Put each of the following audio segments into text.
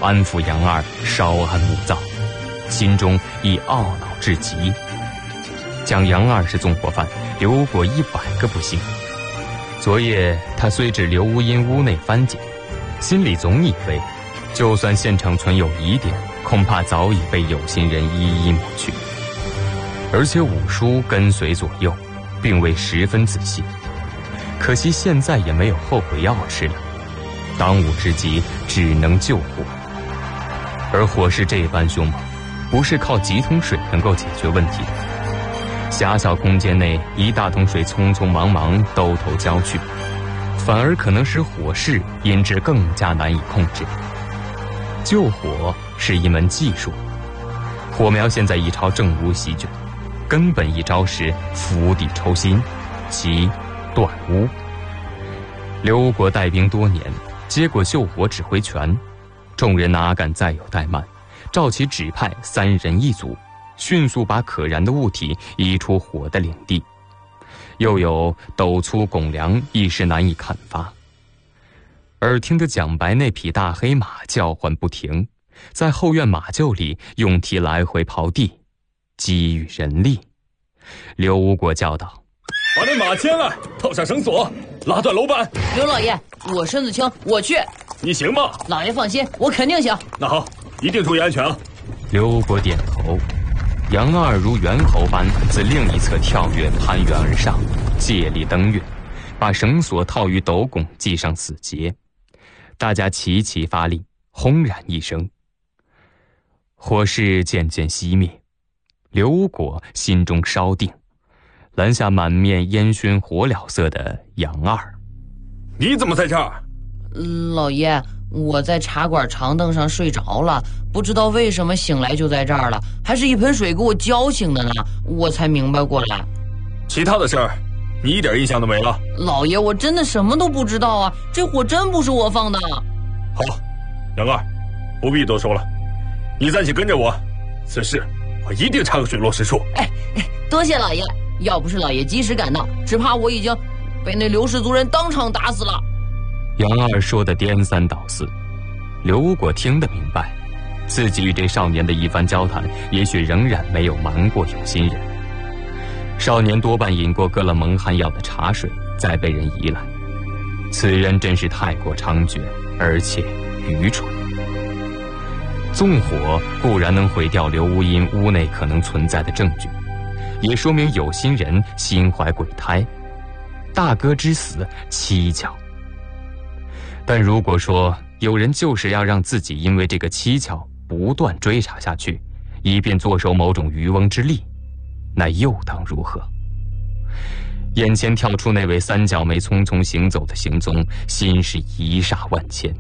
安抚杨二稍安勿躁，心中已懊恼至极。讲杨二是纵火犯，刘无果100个不信。昨夜他虽至刘无因屋内翻检，心里总以为，就算现场存有疑点，恐怕早已被有心人一一抹去。而且五叔跟随左右，并未十分仔细，可惜现在也没有后悔药吃了。当务之急只能救火，而火势这般凶猛，不是靠几桶水能够解决问题的。狭小空间内1大桶水匆匆忙忙兜头浇去，反而可能使火势因之更加难以控制。救火是一门技术，火苗现在已朝正屋席卷，根本一招是釜底抽薪，即断屋。刘无国带兵多年，接过救火指挥权，众人哪敢再有怠慢，照其指派3人一组，迅速把可燃的物体移出火的领地。又有陡粗拱梁一时难以砍伐，耳听着蒋白那匹大黑马叫唤不停，在后院马厩里用蹄来回刨地，给予人力。刘无国叫道：“ 把那马牵来，套上绳索，拉断楼板。” 刘老爷，我身子轻，我去。 你行吗？ 老爷放心，我肯定行。 那好，一定注意安全啊。 刘无国点头。杨二如猿猴般自另一侧跳跃攀援而上，借力登跃，把绳索套于斗拱，系上死结。大家齐齐发力，轰然一声，火势渐渐熄灭。刘无果心中稍定，拦下满面烟熏火燎色的杨二。 你怎么在这儿？ 老爷，我在茶馆长凳上睡着了，不知道为什么醒来就在这儿了，还是一盆水给我浇醒的呢，我才明白过来。 其他的事儿你一点印象都没了？ 老爷，我真的什么都不知道啊，这火真不是我放的。 好，杨二，不必多说了，你暂且跟着我，此事我一定查个水落石出。 多谢老爷，要不是老爷及时赶到，只怕我已经被那刘氏族人当场打死了。 杨二说得颠三倒四，刘无果听得明白，自己与这少年的一番交谈，也许仍然没有瞒过有心人。少年多半饮过割了蒙汗药的茶水，再被人移来，此人真是太过猖獗，而且愚蠢。纵火固然能毁掉刘无因屋内可能存在的证据，也说明有心人心怀鬼胎，大哥之死蹊跷。但如果说有人就是要让自己因为这个蹊跷不断追查下去，以便坐收某种渔翁之利，那又当如何？眼前跳出那位3角眉匆匆行走的行踪，心是一煞万千。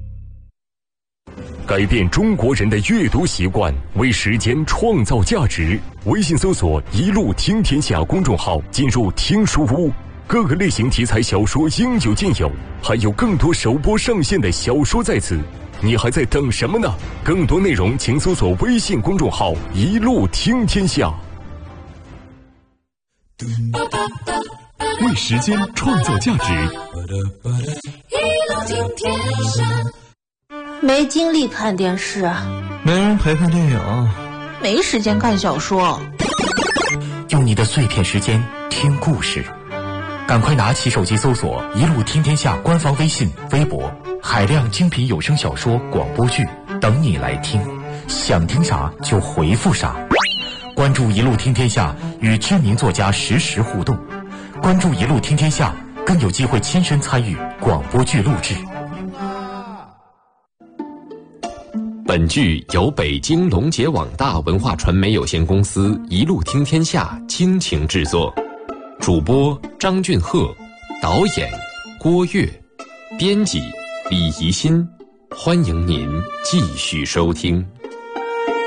改变中国人的阅读习惯，为时间创造价值。微信搜索“一路听天下”公众号，进入听书屋，各个类型题材小说应有尽有，还有更多首播上线的小说在此，你还在等什么呢？更多内容请搜索微信公众号“一路听天下”。为时间创造价值。 一路听天下。没精力看电视， 没人陪看电影， 没时间看小说。 用你的碎片时间听故事，赶快拿起手机搜索“一路听天下”官方微信、微博，海量精品有声小说、广播剧等你来听，想听啥就回复啥。关注“一路听天下”，与知名作家实时互动。关注“一路听天下”，更有机会亲身参与广播剧录制。 本剧由北京龙杰网大文化传媒有限公司一路听天下倾情制作，主播张俊赫，导演郭跃，编辑李怡欣。欢迎您继续收听。